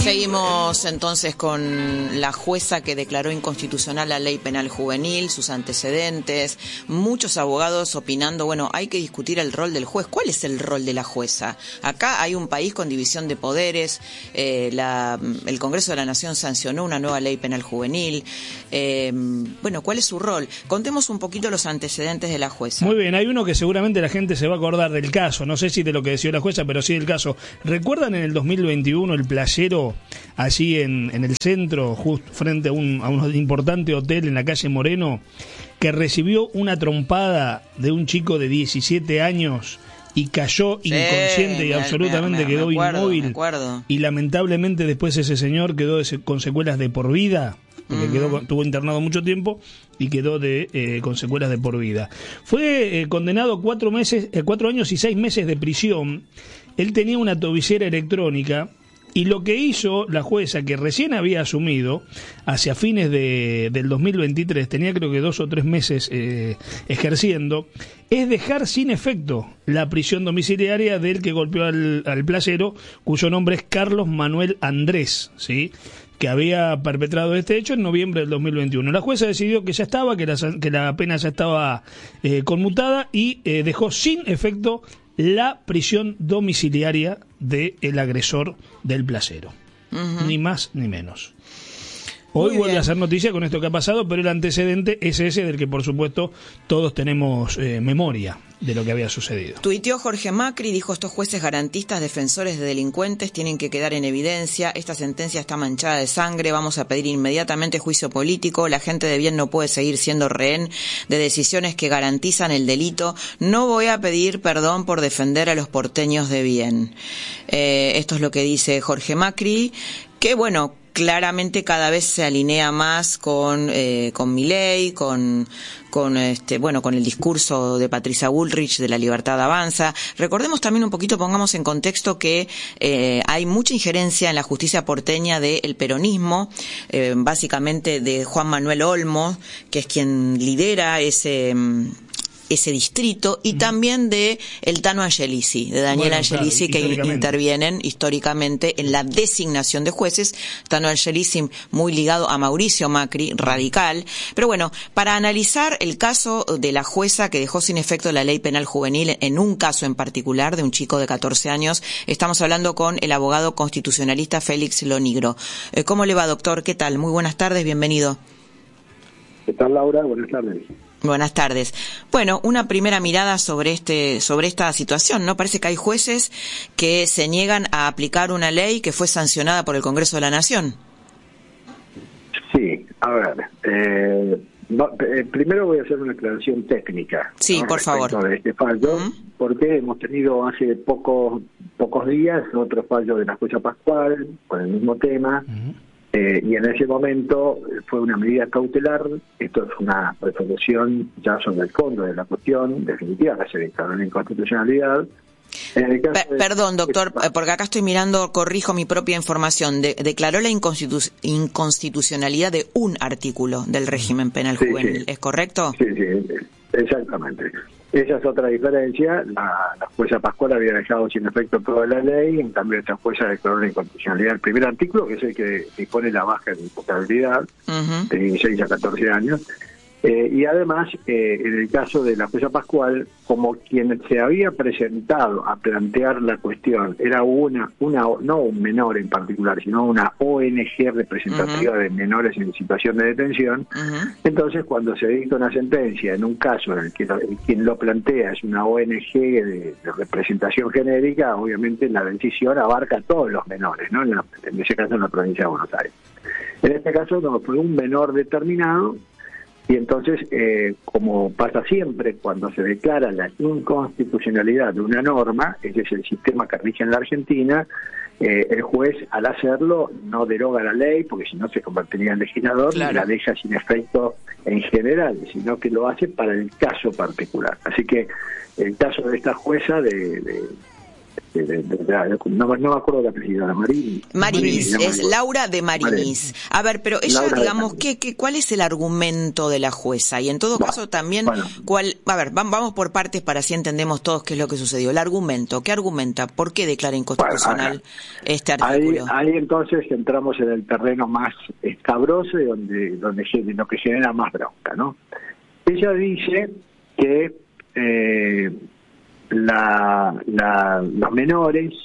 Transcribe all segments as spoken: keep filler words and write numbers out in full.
Seguimos entonces con la jueza que declaró inconstitucional la ley penal juvenil, sus antecedentes, muchos abogados opinando, bueno, hay que discutir el rol del juez. ¿Cuál es el rol de la jueza? Acá hay un país con división de poderes, eh, la, el Congreso de la Nación sancionó una nueva ley penal juvenil. Eh, bueno, ¿cuál es su rol? Contemos un poquito los antecedentes de la jueza. Muy bien, hay uno que seguramente la gente se va a acordar del caso, no sé si de lo que decía la jueza, pero sí del caso. ¿Recuerdan en el dos mil veintiuno el playero allí en, en el centro, justo frente a un, a un importante hotel en la calle Moreno, que recibió una trompada de un chico de diecisiete años y cayó sí, inconsciente y me, absolutamente me, me, quedó me acuerdo, inmóvil? Y lamentablemente después ese señor quedó con secuelas de por vida, porque uh-huh. quedó, estuvo internado mucho tiempo y quedó de eh, con secuelas de por vida. Fue eh, condenado a cuatro meses, eh, cuatro años y seis meses de prisión. Él tenía una tobillera electrónica. Y lo que hizo la jueza, que recién había asumido, hacia fines de, del dos mil veintitrés, tenía creo que dos o tres meses eh, ejerciendo, es dejar sin efecto la prisión domiciliaria del que golpeó al, al playero, cuyo nombre es Carlos Manuel Andrés, ¿sí?, que había perpetrado este hecho en noviembre del dos mil veintiuno. La jueza decidió que ya estaba, que la, que la pena ya estaba eh, conmutada y eh, dejó sin efecto la prisión domiciliaria del agresor del playero. Uh-huh. Ni más ni menos. Hoy Muy vuelve bien. a hacer noticia con esto que ha pasado, pero el antecedente es ese del que, por supuesto, todos tenemos eh, memoria de lo que había sucedido. Tuiteó Jorge Macri, dijo: estos jueces garantistas, defensores de delincuentes, tienen que quedar en evidencia. Esta sentencia está manchada de sangre. Vamos a pedir inmediatamente juicio político. La gente de bien no puede seguir siendo rehén de decisiones que garantizan el delito. No voy a pedir perdón por defender a los porteños de bien. Eh, esto es lo que dice Jorge Macri, que bueno, claramente cada vez se alinea más con eh, con Milei, con con este bueno con el discurso de Patricia Bullrich de la libertad avanza. Recordemos también un poquito, pongamos en contexto que eh, hay mucha injerencia en la justicia porteña del peronismo, eh, básicamente de Juan Manuel Olmos, que es quien lidera ese ese distrito, y también de el Tano Angelici, de Daniel bueno, Angelici, claro, que intervienen históricamente en la designación de jueces. Tano Angelici muy ligado a Mauricio Macri, radical. Pero bueno, para analizar el caso de la jueza que dejó sin efecto la ley penal juvenil en un caso en particular de un chico de catorce años, estamos hablando con el abogado constitucionalista Félix Lonigro. Eh, ¿Cómo le va, doctor? ¿Qué tal? Muy buenas tardes, bienvenido. ¿Qué tal, Laura? Buenas tardes. Buenas tardes. Bueno, una primera mirada sobre este sobre esta situación, ¿no? Parece que hay jueces que se niegan a aplicar una ley que fue sancionada por el Congreso de la Nación. Sí, a ver, eh, no, eh, primero voy a hacer una aclaración técnica. Sí, ¿no? por Respecto favor. De este fallo, uh-huh. porque hemos tenido hace pocos pocos días otro fallo de la jueza Pascual con el mismo tema. Uh-huh. Eh, y en ese momento fue una medida cautelar. Esto es una resolución ya sobre el fondo de la cuestión definitiva, que se declaró en inconstitucionalidad. En el caso P- de... Perdón, doctor, porque acá estoy mirando, corrijo mi propia información. De- declaró la inconstitu- inconstitucionalidad de un artículo del régimen penal sí, juvenil, sí. ¿es correcto? Sí, sí, exactamente. Esa es otra diferencia. La, la jueza Pascual había dejado sin efecto toda la ley, en cambio esta jueza declaró la inconstitucionalidad del primer artículo, que es el que dispone la baja de imputabilidad, uh-huh. de dieciséis a catorce años. Eh, y además, eh, en el caso de la jueza Pascual, como quien se había presentado a plantear la cuestión era una, una no un menor en particular, sino una O N G representativa uh-huh. de menores en situación de detención, uh-huh. entonces cuando se dicta una sentencia en un caso en el que lo, quien lo plantea es una O N G de, de representación genérica, obviamente la decisión abarca a todos los menores, ¿no? En, la, en ese caso en la provincia de Buenos Aires. En este caso no, fue un menor determinado. Y entonces, eh, como pasa siempre cuando se declara la inconstitucionalidad de una norma, ese es el sistema que rige en la Argentina, eh, el juez al hacerlo no deroga la ley, porque si no se convertiría en legislador, claro. y la deja sin efecto en general, sino que lo hace para el caso particular. Así que el caso de esta jueza de, de, De, de, de, de, no, no me acuerdo de la apellido, la Marinis. Marinis, es igual. Laura de Marinis. Marinis. A ver, pero ella, Laura digamos, ¿qué, qué, ¿cuál es el argumento de la jueza? Y en todo bueno, caso también, bueno. ¿cuál? A ver, vamos por partes para así entendemos todos qué es lo que sucedió. El argumento, ¿qué argumenta? ¿Por qué declara inconstitucional bueno, este artículo? Ahí, ahí entonces entramos en el terreno más escabroso y donde, donde lo que genera más bronca, ¿no? Ella dice que eh, la, la, los menores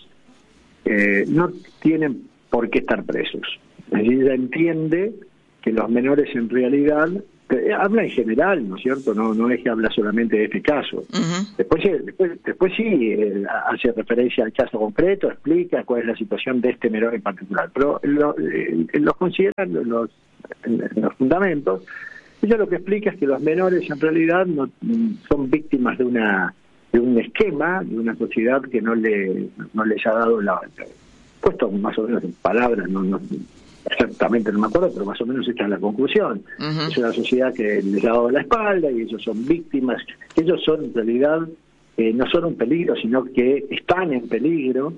eh, no tienen por qué estar presos. Es decir, ella entiende que los menores en realidad, eh, habla en general, ¿no es cierto? No, no es que habla solamente de este caso. Uh-huh. Después, después, después sí eh, hace referencia al caso concreto, explica cuál es la situación de este menor en particular. Pero lo, eh, los consideran los, los fundamentos. Ella lo que explica es que los menores en realidad no son víctimas de una de un esquema, de una sociedad que no le no les ha dado la... puesto más o menos en palabras, no, no exactamente no me acuerdo, pero más o menos esta es la conclusión. Uh-huh. Es una sociedad que les ha dado la espalda y ellos son víctimas. Ellos son en realidad, eh, no son un peligro, sino que están en peligro.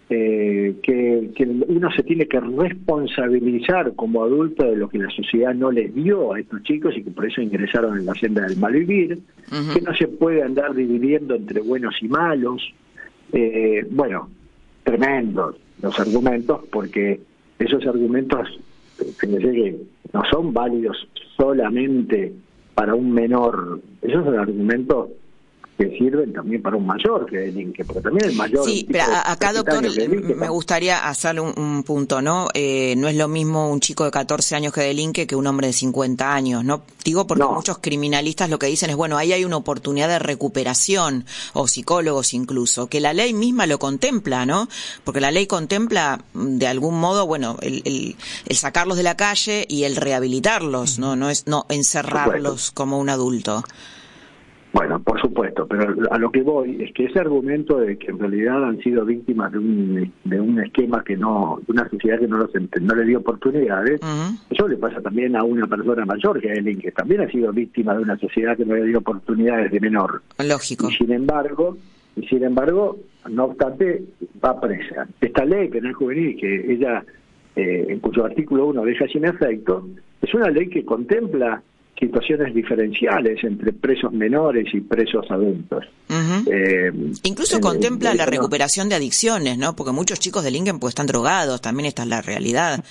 Eh, que, que uno se tiene que responsabilizar como adulto de lo que la sociedad no les dio a estos chicos y que por eso ingresaron en la senda del malvivir, uh-huh. que no se puede andar dividiendo entre buenos y malos. Eh, bueno, tremendos los argumentos, porque esos argumentos, fíjense que no son válidos solamente para un menor, esos son argumentos que sirven también para un mayor que delinque, porque también el mayor... Sí, pero acá, doctor, delinque, me gustaría hacerle un, un punto, ¿no? Eh, no es lo mismo un chico de catorce años que delinque que un hombre de cincuenta años, ¿no? Digo porque no. Muchos criminalistas lo que dicen es, bueno, ahí hay una oportunidad de recuperación, o psicólogos incluso, que la ley misma lo contempla, ¿no? Porque la ley contempla, de algún modo, bueno, el, el, el sacarlos de la calle y el rehabilitarlos, ¿no? No es no encerrarlos como un adulto. Bueno, por supuesto, pero a lo que voy es que ese argumento de que en realidad han sido víctimas de un de un esquema que no, de una sociedad que no los no le dio oportunidades, uh-huh. Eso le pasa también a una persona mayor que delinque, también ha sido víctima de una sociedad que no le dio oportunidades de menor. Lógico. Y sin embargo, y sin embargo, no obstante, va presa. Esta ley penal juvenil que ella, eh, en cuyo artículo uno deja sin efecto, es una ley que contempla situaciones diferenciales entre presos menores y presos adultos. Uh-huh. Eh, Incluso en, contempla en, en, la recuperación de adicciones, ¿no? Porque muchos chicos delinquen porque están drogados, también esta es la realidad.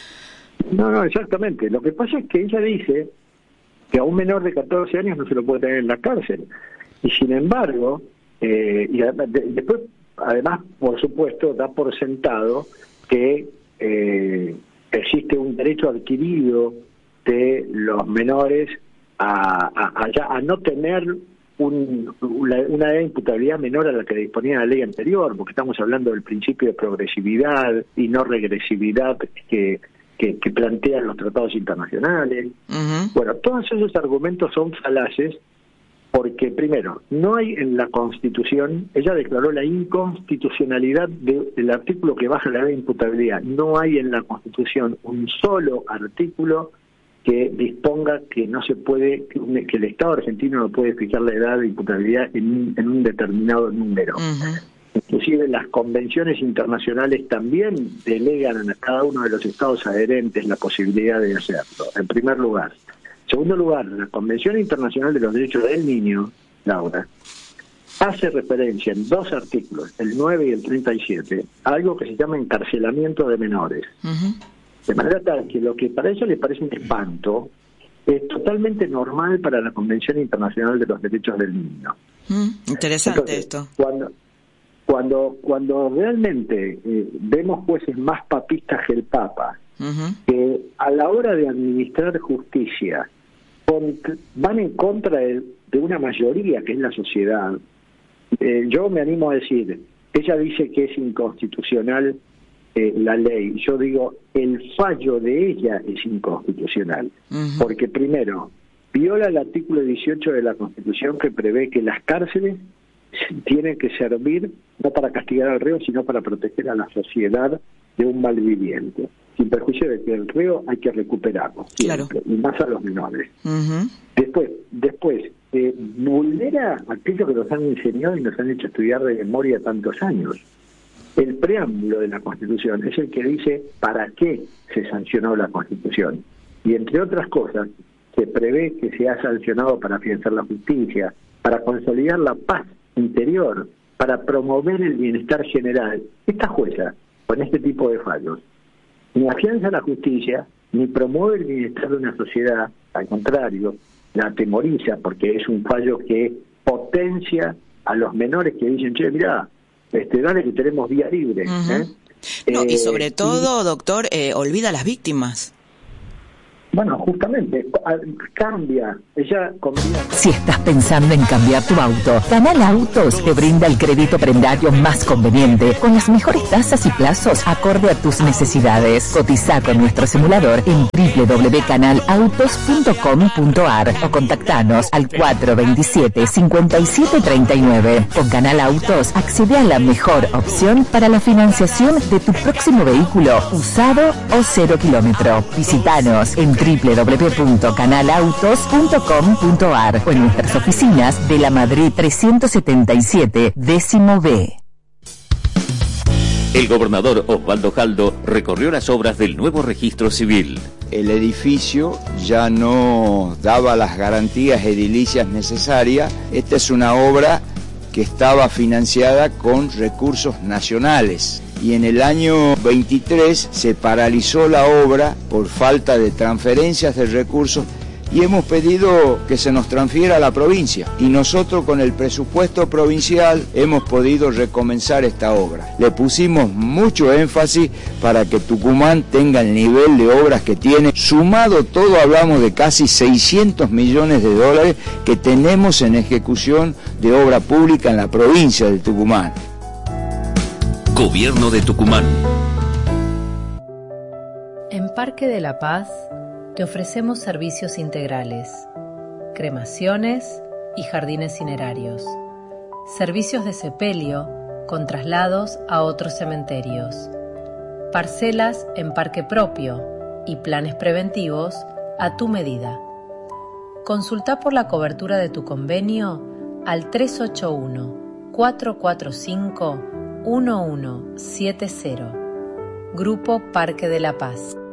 No, no, exactamente. Lo que pasa es que ella dice que a un menor de catorce años no se lo puede tener en la cárcel. Y sin embargo, eh, y además, de, después, además, por supuesto, da por sentado que eh, existe un derecho adquirido de los menores a, a, a, a no tener un, una, una edad de imputabilidad menor a la que disponía la ley anterior, porque estamos hablando del principio de progresividad y no regresividad que, que, que plantean los tratados internacionales. Uh-huh. Bueno, todos esos argumentos son falaces porque, primero, no hay en la Constitución, ella declaró la inconstitucionalidad de, del artículo que baja la edad de imputabilidad. No hay en la Constitución un solo artículo que disponga que no se puede, que el Estado argentino no puede fijar la edad de imputabilidad en un, en un determinado número. Uh-huh. Inclusive las convenciones internacionales también delegan a cada uno de los estados adherentes la posibilidad de hacerlo, en primer lugar. En segundo lugar, la Convención Internacional de los Derechos del Niño, Laura, hace referencia en dos artículos, el nueve y el treinta y siete, a algo que se llama encarcelamiento de menores. Uh-huh. De manera tal que lo que para ella le parece un espanto es totalmente normal para la Convención Internacional de los Derechos del Niño. Mm, interesante. Entonces, esto. Cuando, cuando, cuando realmente eh, vemos jueces más papistas que el Papa, uh-huh. que a la hora de administrar justicia con, van en contra de, de una mayoría que es la sociedad, eh, yo me animo a decir, ella dice que es inconstitucional Eh, la ley, yo digo, el fallo de ella es inconstitucional, uh-huh. porque primero, viola el artículo dieciocho de la Constitución que prevé que las cárceles tienen que servir no para castigar al reo, sino para proteger a la sociedad de un malviviente. sin perjuicio de que el reo hay que recuperarlo, siempre, claro. Y más a los menores. Uh-huh. Después, después eh, vulnera aquello que nos han enseñado y nos han hecho estudiar de memoria tantos años. El preámbulo de la Constitución es el que dice para qué se sancionó la Constitución. Y entre otras cosas, se prevé que se ha sancionado para afianzar la justicia, para consolidar la paz interior, para promover el bienestar general. Esta jueza, con este tipo de fallos, ni afianza la justicia, ni promueve el bienestar de una sociedad, al contrario, la atemoriza, porque es un fallo que potencia a los menores que dicen, che, mirá, este, dale que tenemos vía libre. Uh-huh. ¿eh? No, eh, y sobre todo, y, doctor, eh, olvida a las víctimas. Bueno, justamente, cambia, ella convida. Si estás pensando en cambiar tu auto, Canal Autos te brinda el crédito prendario más conveniente, con las mejores tasas y plazos acorde a tus necesidades. Cotiza con nuestro simulador en doble u doble u doble u punto canal autos punto com punto a r o contactanos al cuatro dos siete, cinco siete tres nueve. Con Canal Autos accede a la mejor opción para la financiación de tu próximo vehículo, usado o cero kilómetro. Visítanos en doble u doble u doble u punto canal autos punto com punto a r o en nuestras oficinas de la Madrid trescientos setenta y siete, décimo B. El gobernador Osvaldo Jaldo recorrió las obras del nuevo registro civil. El edificio ya no daba las garantías edilicias necesarias. Esta es una obra que estaba financiada con recursos nacionales. Y en el año veintitrés se paralizó la obra por falta de transferencias de recursos y hemos pedido que se nos transfiera a la provincia. Y nosotros con el presupuesto provincial hemos podido recomenzar esta obra. Le pusimos mucho énfasis para que Tucumán tenga el nivel de obras que tiene. Sumado todo hablamos de casi seiscientos millones de dólares que tenemos en ejecución de obra pública en la provincia de Tucumán. Gobierno de Tucumán. En Parque de la Paz te ofrecemos servicios integrales, cremaciones y jardines cinerarios, servicios de sepelio con traslados a otros cementerios, parcelas en parque propio y planes preventivos a tu medida. Consulta por la cobertura de tu convenio al tres ocho uno, cuatro cuatro cinco, uno uno siete cero. Grupo Parque de la Paz.